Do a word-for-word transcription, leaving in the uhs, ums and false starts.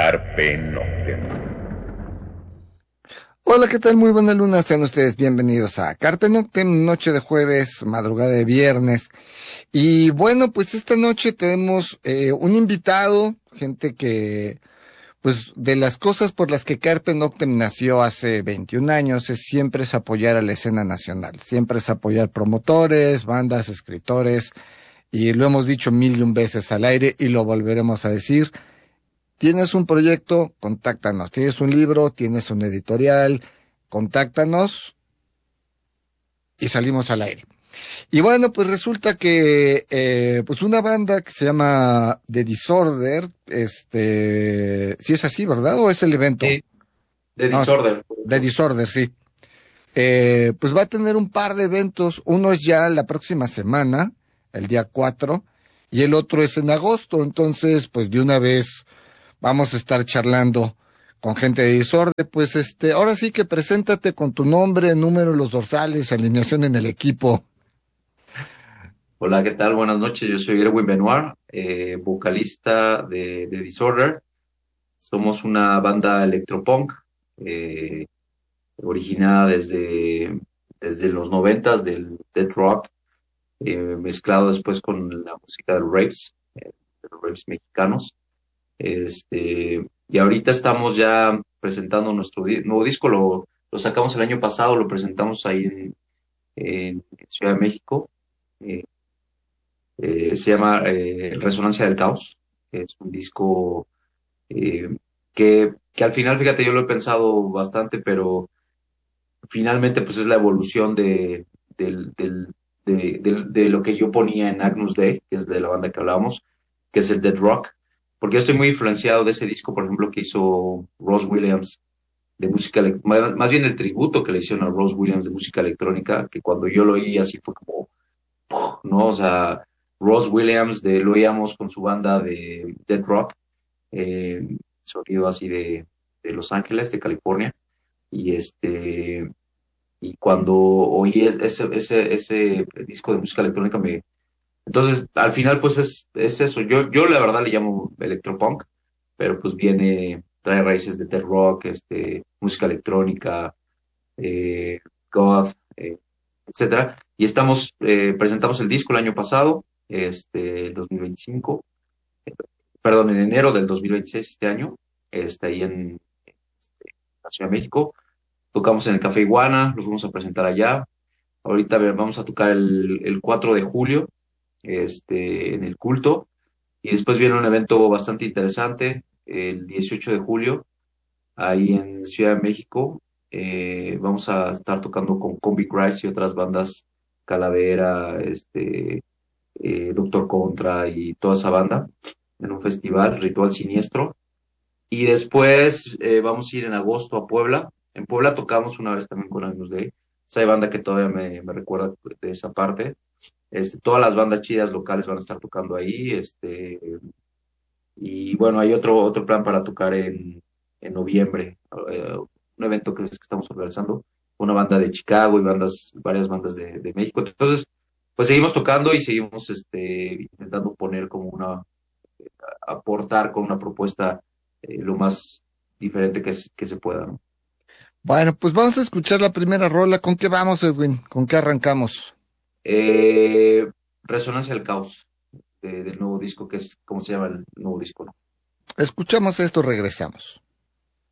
Carpe Noctem. Hola, ¿qué tal? Muy buena luna, sean ustedes bienvenidos a Carpe Noctem, noche de jueves, madrugada de viernes. Y bueno, pues esta noche tenemos eh, un invitado, gente que, pues de las cosas por las que Carpe Noctem nació hace veintiún años, es siempre es apoyar a la escena nacional, siempre es apoyar promotores, bandas, escritores, y lo hemos dicho mil y un veces al aire y lo volveremos a decir. Tienes un proyecto, contáctanos. Tienes un libro, tienes un editorial, contáctanos y salimos al aire. Y bueno, pues resulta que eh, pues una banda que se llama The Disorder, este, sí es así, ¿verdad? ¿O es el evento? Sí, de No, es Disorder. The Disorder, sí. Eh, pues va a tener un par de eventos. Uno es ya la próxima semana, el día cuatro, y el otro es en agosto. Entonces, pues de una vez vamos a estar charlando con gente de Disorder. Pues este, ahora sí que preséntate con tu nombre, número, los dorsales, alineación en el equipo. Hola, ¿qué tal? Buenas noches. Yo soy Erwin Benoit, eh, vocalista de, de Disorder. Somos una banda electropunk, eh, originada desde, desde los noventas del death rock, eh, mezclado después con la música de los raves, eh, de los raves mexicanos. Este, y ahorita estamos ya presentando nuestro di- nuevo disco. Lo, lo sacamos el año pasado, lo presentamos ahí en, en Ciudad de México. Eh, Eh, se llama eh, Resonancia del Caos, que es un disco eh, que, que al final, fíjate, yo lo he pensado bastante, pero finalmente pues es la evolución de, del, del- de, del- de lo que yo ponía en Agnus Dei, que es de la banda que hablábamos, que es el Dead Rock, porque yo estoy muy influenciado de ese disco, por ejemplo, que hizo Ross Williams de música, elec- más más bien el tributo que le hicieron a Ross Williams de música electrónica, que cuando yo lo oí así fue como ¿no? O sea, Ross Williams de, lo oíamos con su banda de Dead Rock, eh, sonido así de, de Los Ángeles, de California, y este, y cuando oí es- ese, ese, ese disco de música electrónica me, entonces al final pues es, es eso, yo, yo la verdad le llamo electropunk, pero pues viene, trae raíces de Dead Rock, este, música electrónica, eh, goth, eh, etcétera. Y estamos, eh, presentamos el disco el año pasado, este, el dos mil veinticinco, perdón, en enero del dos mil veintiséis, este año, está ahí en la Ciudad de México. Tocamos en el Café Iguana, los vamos a presentar allá. Ahorita a ver, vamos a tocar el, el cuatro de julio, este, en el Culto. Y después viene un evento bastante interesante, el dieciocho de julio, ahí en Ciudad de México. Eh, vamos a estar tocando con Combi Christ y otras bandas, Calavera, este, eh, Doctor Contra y toda esa banda, en un festival, Ritual Siniestro. Y después eh, vamos a ir en agosto a Puebla. En Puebla tocamos una vez también con Agnus Dei. O sea, hay banda que todavía me, me recuerda de esa parte. Este, todas las bandas chidas locales van a estar tocando ahí. Este, y bueno, hay otro, otro plan para tocar en, en noviembre, eh, un evento que, que estamos organizando, una banda de Chicago y bandas, varias bandas de, de México. Entonces, pues seguimos tocando y seguimos este, intentando poner como una, aportar con una propuesta eh, lo más diferente que, se- que se pueda, ¿no? Bueno, pues vamos a escuchar la primera rola. ¿Con qué vamos, Edwin? ¿Con qué arrancamos? Eh, Resonancia del Caos, de- del nuevo disco, que es, ¿cómo se llama el nuevo disco, no? Escuchamos esto, regresamos.